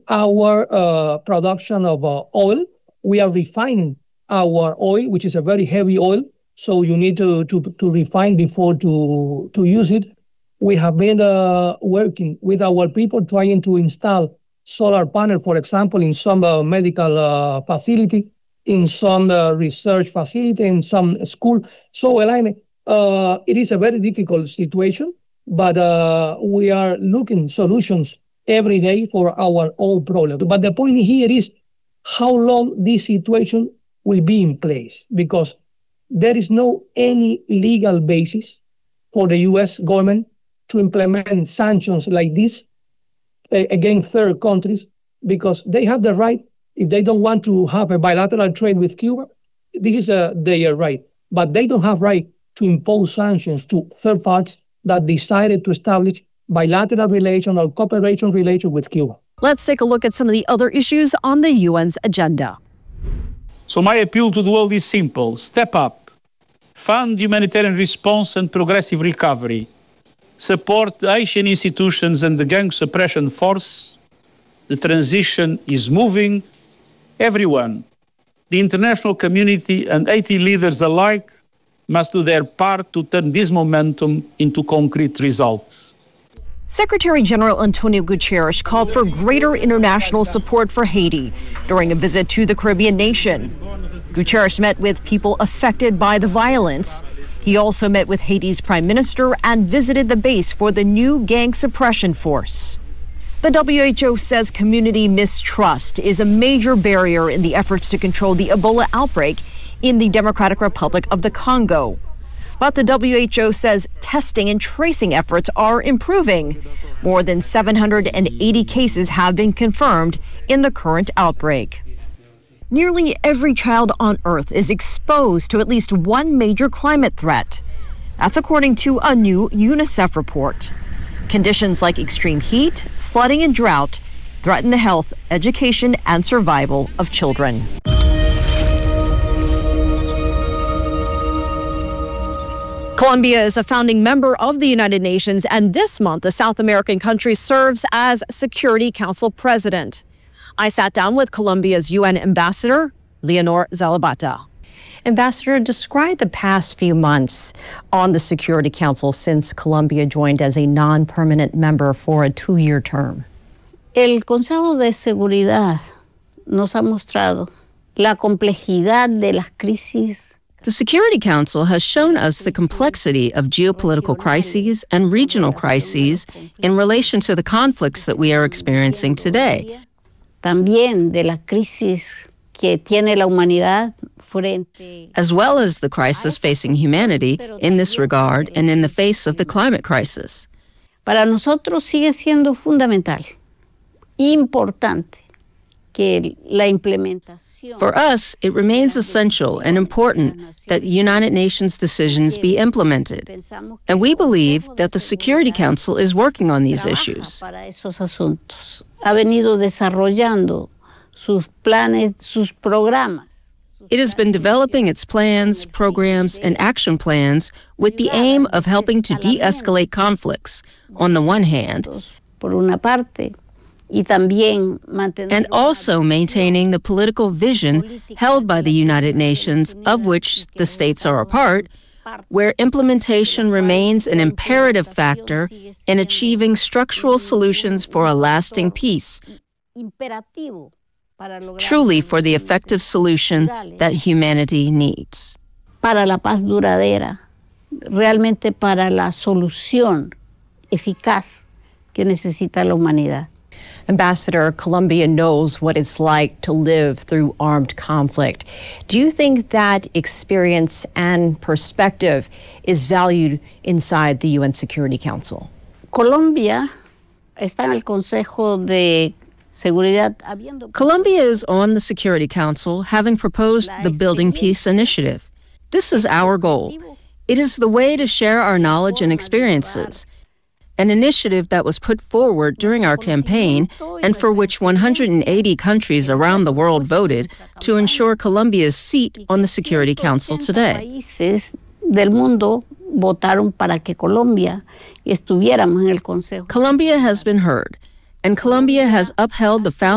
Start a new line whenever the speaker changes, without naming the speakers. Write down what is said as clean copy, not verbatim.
our production of oil. We are refining our oil, which is a very heavy oil, so you need to refine before to use it. We have been working with our people trying to install solar panel, for example, in some medical facility, in some research facility, in some school. So, Elaine, it is a very difficult situation, but we are looking solutions every day for our own problem. But the point here is how long this situation will be in place, because there is no any legal basis for the U.S. government to implement sanctions like this against third countries, because they have the right, if they don't want to have a bilateral trade with Cuba, this is their right. But they don't have right to impose sanctions to third parties that decided to establish bilateral relation or cooperation relation with Cuba.
Let's take a look at some of the other issues on the UN's agenda.
So my appeal to the world is simple. Step up. Fund humanitarian response and progressive recovery. Support the Haitian institutions and the gang suppression force. The transition is moving. Everyone, the international community and Haiti leaders alike, must do their part to turn this momentum into concrete results.
Secretary General Antonio Guterres called for greater international support for Haiti during a visit to the Caribbean nation. Guterres met with people affected by the violence. He also met with Haiti's prime minister and visited the base for the new gang suppression force. The WHO says community mistrust is a major barrier in the efforts to control the Ebola outbreak in the Democratic Republic of the Congo. But the WHO says testing and tracing efforts are improving. More than 780 cases have been confirmed in the current outbreak. Nearly every child on Earth is exposed to at least one major climate threat. That's according to a new UNICEF report. Conditions like extreme heat, flooding, and drought threaten the health, education, and survival of children. Colombia is a founding member of the United Nations, and this month the South American country serves as Security Council president. I sat down with Colombia's UN ambassador, Leonor Zalabata. Ambassador, describe the past few months on the Security Council since Colombia joined as a non-permanent member for a 2-year term.
El Consejo de Seguridad nos ha mostrado la complejidad de las crisis.
The Security Council has shown us the complexity of geopolitical crises and regional crises in relation to the conflicts that we are experiencing today.
También de la crisis que tiene la humanidad frente,
as well as the crisis facing humanity in this regard and in the face of the climate crisis.
Para nosotros sigue siendo fundamental, importante, que la implementación.
For us, it remains essential and important that United Nations decisions be implemented. And we believe that the Security Council is working on these issues.
Para esos asuntos. Ha venido desarrollando sus planes, sus programas.
It has been developing its plans, programs, and action plans with the aim of helping to de-escalate conflicts, on the one hand,
por una parte, y también
and also maintaining the political vision held by the United Nations, of which the states are a part, where implementation remains an imperative factor in achieving structural solutions for a lasting peace, truly for the effective solution that humanity needs.
Para la paz duradera, realmente para la solución eficaz que necesita la humanidad.
Ambassador, Colombia knows what it's like to live through armed conflict. Do you think that experience and perspective is valued inside the UN Security Council?
Colombia está en el Consejo de Seguridad.
Colombia is on the Security Council, having proposed the Building Peace Initiative. This is our goal. It is the way to share our knowledge and experiences. An initiative that was put forward during our campaign and for which 180 countries around the world voted to ensure Colombia's seat on the Security Council today.
Países del mundo votaron para que Colombia estuviéramos en el Consejo.
Colombia has been heard, and Colombia has upheld the